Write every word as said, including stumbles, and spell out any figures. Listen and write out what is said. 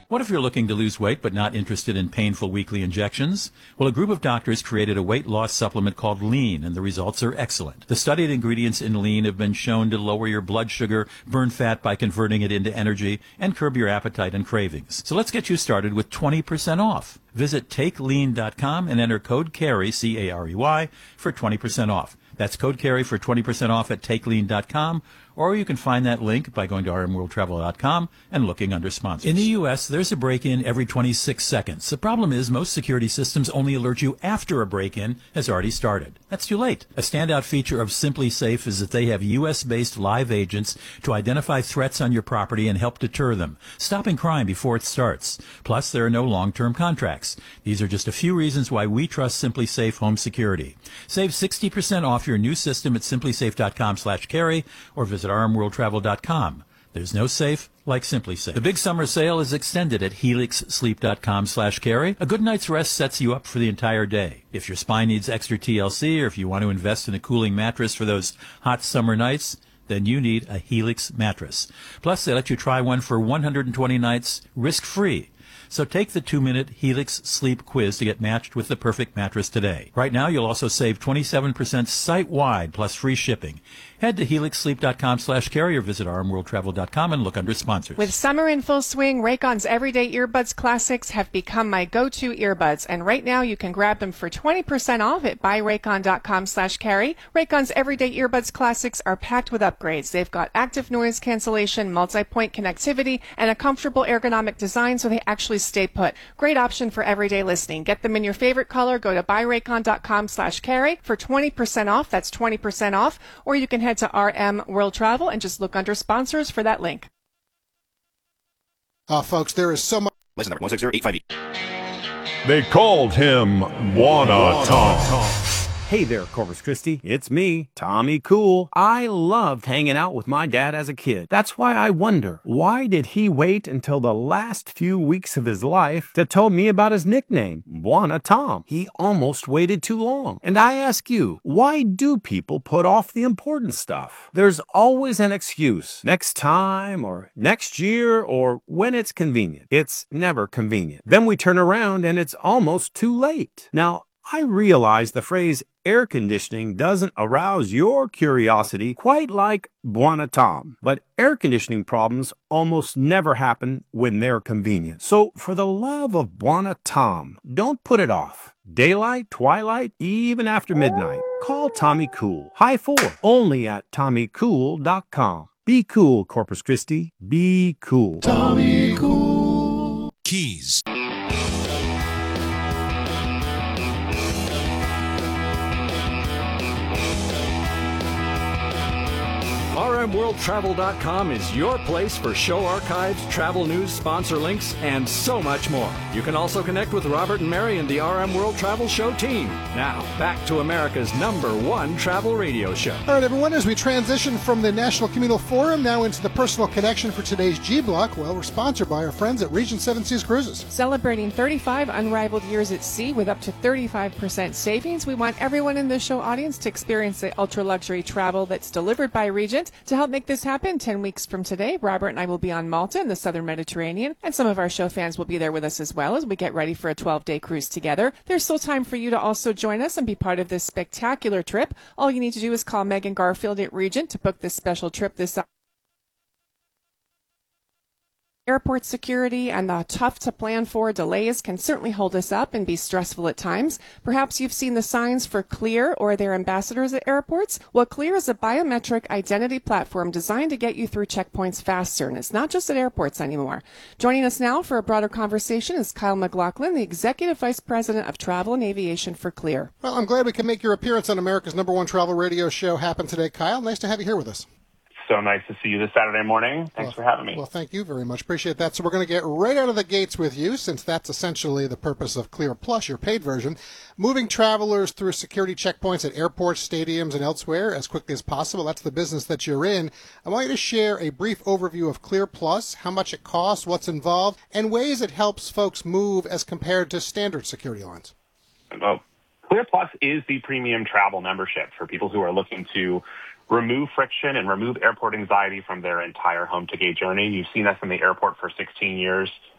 What if you're looking to lose weight but not interested in painful weekly injections? Well, a group of doctors created a weight loss supplement called Lean, and the results are excellent. The studied ingredients in Lean have been shown to lower your blood sugar, burn fat by converting it into energy, and curb your appetite and cravings. So let's get you started with twenty percent off. Visit take lean dot com and enter code CARRY, C A R E Y, for twenty percent off. That's code CARRY for twenty percent off at take lean dot com, or you can find that link by going to r m world travel dot com and looking under sponsors. In the U S, there's a break-in every twenty-six seconds. The problem is most security systems only alert you after a break-in has already started. That's too late. A standout feature of Simply Safe is that they have U S-based live agents to identify threats on your property and help deter them, stopping crime before it starts. Plus, there are no long-term contracts. These are just a few reasons why we trust Simply Safe Home Security. Save sixty percent off your new system at simply safe dot com slash carry or visit r m world travel dot com. There's no safe like Simply Safe. The big summer sale is extended at helix sleep dot com slash carry. A good night's rest sets you up for the entire day. If your spine needs extra T L C or if you want to invest in a cooling mattress for those hot summer nights, then you need a Helix mattress. Plus, they let you try one for one hundred twenty nights risk-free. So take the two-minute Helix Sleep Quiz to get matched with the perfect mattress today. Right now, you'll also save twenty-seven percent site-wide plus free shipping. Head to helix sleep dot com slash carry or visit r m world travel dot com and look under sponsors. With summer in full swing, Raycon's Everyday Earbuds Classics have become my go-to earbuds, and right now you can grab them for twenty percent off at buy raycon dot com slash carry. Raycon's Everyday Earbuds Classics are packed with upgrades. They've got active noise cancellation, multi-point connectivity, and a comfortable ergonomic design so they actually stay put. Great option for everyday listening. Get them in your favorite color. Go to buy raycon dot com slash carry for twenty percent off. That's twenty percent off. Or you can head to R M World Travel and just look under sponsors for that link. Uh, folks, there is so much. Listen, number one six zero eight five eight. They called him Wanna Tom. Hey there, Corpus Christi. It's me, Tommy Cool. I loved hanging out with my dad as a kid. That's why I wonder, why did he wait until the last few weeks of his life to tell me about his nickname, Wanna Tom? He almost waited too long. And I ask you, why do people put off the important stuff? There's always an excuse. Next time, or next year, or when it's convenient. It's never convenient. Then we turn around and it's almost too late. Now, I realize the phrase air conditioning doesn't arouse your curiosity quite like Wanna Tom, but air conditioning problems almost never happen when they're convenient. So for the love of Wanna Tom, don't put it off. Daylight, twilight, even after midnight. Call Tommy Cool. High four, only at tommy cool dot com. Be cool, Corpus Christi. Be cool. Tommy Cool. Keys. r m world travel dot com is your place for show archives, travel news, sponsor links, and so much more. You can also connect with Robert and Mary and the R M World Travel Show team. Now, back to America's number one travel radio show. All right, everyone, as we transition from the National Communal Forum now into the personal connection for today's G-Block, well, we're sponsored by our friends at Regent Seven Seas Cruises. Celebrating thirty-five unrivaled years at sea with up to thirty-five percent savings, we want everyone in the show audience to experience the ultra-luxury travel that's delivered by Regent. To help make this happen, ten weeks from today, Robert and I will be on Malta in the southern Mediterranean, and some of our show fans will be there with us as well as we get ready for a twelve-day cruise together. There's still time for you to also join us and be part of this spectacular trip. All you need to do is call Megan Garfield at Regent to book this special trip this summer. Airport security and the tough-to-plan-for delays can certainly hold us up and be stressful at times. Perhaps you've seen the signs for Clear or their ambassadors at airports. Well, Clear is a biometric identity platform designed to get you through checkpoints faster, and it's not just at airports anymore. Joining us now for a broader conversation is Kyle McLaughlin, the Executive Vice President of Travel and Aviation for Clear. Well, I'm glad we can make your appearance on America's number one travel radio show happen today, Kyle. Nice to have you here with us. So nice to see you this Saturday morning. Thanks well, for having me. Well, thank you very much. Appreciate that. So we're going to get right out of the gates with you, since that's essentially the purpose of Clear Plus, your paid version. Moving travelers through security checkpoints at airports, stadiums, and elsewhere as quickly as possible. That's the business that you're in. I want you to share a brief overview of Clear Plus, how much it costs, what's involved, and ways it helps folks move as compared to standard security lines. Well, Clear Plus is the premium travel membership for people who are looking to remove friction and remove airport anxiety from their entire home-to-gate journey. You've seen us in the airport for sixteen years.